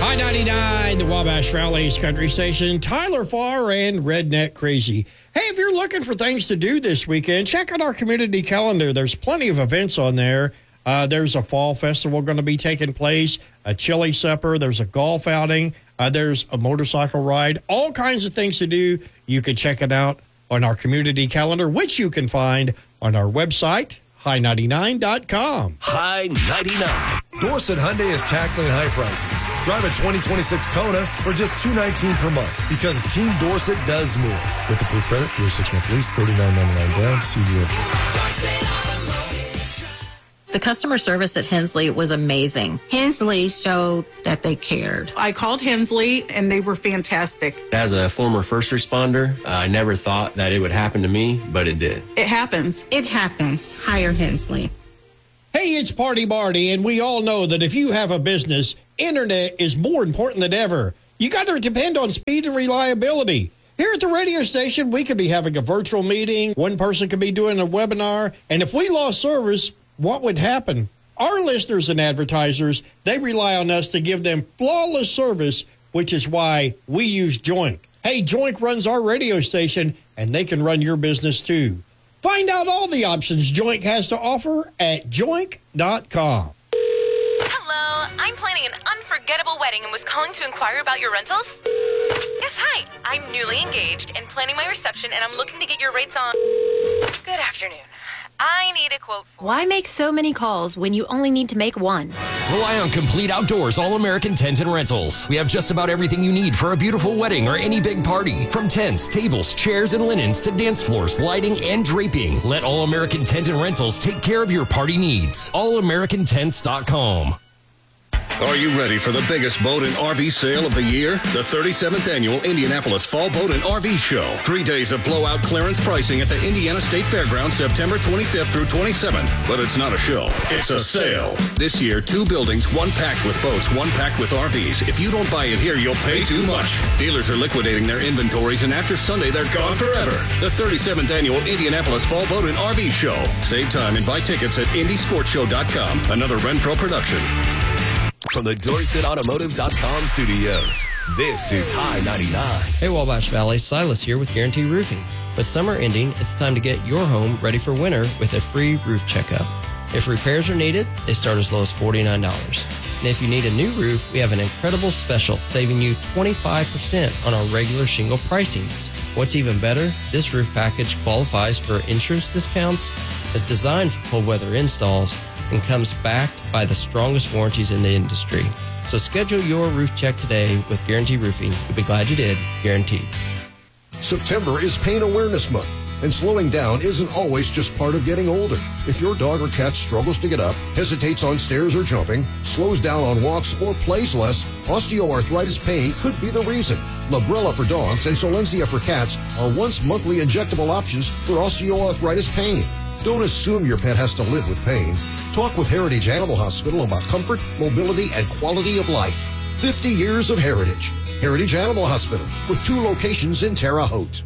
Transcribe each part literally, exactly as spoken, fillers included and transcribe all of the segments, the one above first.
High ninety-nine, the Wabash Valley's country station, Tyler Farr and Redneck Crazy. Hey, if you're looking for things to do this weekend, check out our community calendar. There's plenty of events on there. Uh, there's a fall festival going to be taking place, a chili supper, there's a golf outing, uh, there's a motorcycle ride, all kinds of things to do. You can check it out on our community calendar, which you can find on our website, high ninety-nine dot com. High ninety-nine. Dorset Hyundai is tackling high prices. Drive a twenty twenty-six Kona for just two hundred nineteen dollars per month because Team Dorset does more. With approved credit, three six-month lease, thirty-nine ninety-nine down, C D O. The customer service at Hensley was amazing. Hensley showed that they cared. I called Hensley, and they were fantastic. As a former first responder, uh, I never thought that it would happen to me, but it did. It happens. It happens. Hire Hensley. Hey, it's Party Marty, and we all know that if you have a business, internet is more important than ever. You got to depend on speed and reliability. Here at the radio station, we could be having a virtual meeting. One person could be doing a webinar, and if we lost service, what would happen? Our listeners and advertisers, they rely on us to give them flawless service, which is why we use Joink. Hey, Joink runs our radio station, and they can run your business too. Find out all the options Joink has to offer at joink dot com. Hello, I'm planning an unforgettable wedding and was calling to inquire about your rentals. Yes, hi. I'm newly engaged and planning my reception, and I'm looking to get your rates on. Good afternoon. I need a quote for... Why make so many calls when you only need to make one? Rely on Complete Outdoors All-American Tent and Rentals. We have just about everything you need for a beautiful wedding or any big party. From tents, tables, chairs, and linens to dance floors, lighting, and draping. Let All-American Tent and Rentals take care of your party needs. all american tents dot com. Are you ready for the biggest boat and R V sale of the year? The thirty-seventh Annual Indianapolis Fall Boat and R V Show. Three days of blowout clearance pricing at the Indiana State Fairgrounds, September twenty-fifth through twenty-seventh. But it's not a show. It's a sale. This year, two buildings, one packed with boats, one packed with R Vs. If you don't buy it here, you'll pay too much. Dealers are liquidating their inventories, and after Sunday, they're gone forever. The thirty-seventh Annual Indianapolis Fall Boat and R V Show. Save time and buy tickets at indy sports show dot com. Another Renfro production. From the Dorset Automotive dot com studios, this is High ninety-nine. Hey, Wabash Valley, Silas here with Guarantee Roofing. With summer ending, it's time to get your home ready for winter with a free roof checkup. If repairs are needed, they start as low as forty-nine dollars. And if you need a new roof, we have an incredible special saving you twenty-five percent on our regular shingle pricing. What's even better, this roof package qualifies for insurance discounts, is designed for cold weather installs, and comes backed by the strongest warranties in the industry. So schedule your roof check today with Guarantee Roofing. You'll be glad you did. Guaranteed. September is Pain Awareness Month, and slowing down isn't always just part of getting older. If your dog or cat struggles to get up, hesitates on stairs or jumping, slows down on walks, or plays less, osteoarthritis pain could be the reason. Librela for dogs and Solensia for cats are once monthly injectable options for osteoarthritis pain. Don't assume your pet has to live with pain. Talk with Heritage Animal Hospital about comfort, mobility, and quality of life. fifty years of heritage. Heritage Animal Hospital with two locations in Terre Haute.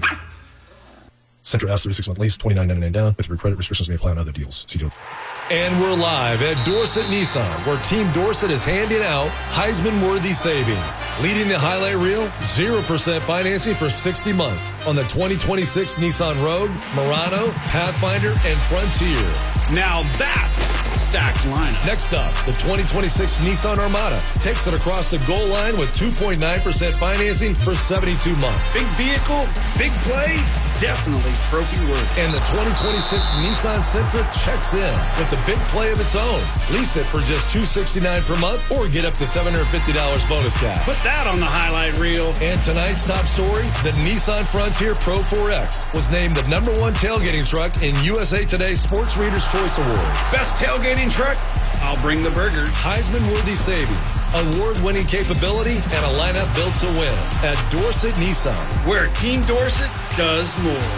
Centra S thirty-six-month lease, twenty-nine ninety-nine down. With your credit restrictions may apply on other deals. See deal. And we're live at Dorset Nissan, where Team Dorset is handing out Heisman-worthy savings. Leading the highlight reel, zero percent financing for sixty months on the twenty twenty-six Nissan Rogue, Murano, Pathfinder, and Frontier. Now that's stacked lineup. Next up, the twenty twenty-six Nissan Armada takes it across the goal line with two point nine percent financing for seventy-two months. Big vehicle, big play, definitely trophy worthy. And the twenty twenty-six Nissan Sentra checks in with the big play of its own. Lease it for just two hundred sixty-nine dollars per month or get up to seven hundred fifty dollars bonus cash. Put that on the highlight reel. And tonight's top story, the Nissan Frontier Pro four X was named the number one tailgating truck in U S A Today Sports Readers' Choice Awards. Best tailgating truck? I'll bring the burgers. Heisman-worthy savings, award-winning capability, and a lineup built to win at Dorset Nissan, where Team Dorset does more.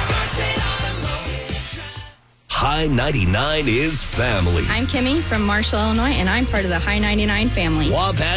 High ninety-nine is family. I'm Kimmy from Marshall, Illinois, and I'm part of the High ninety-nine family. Wabash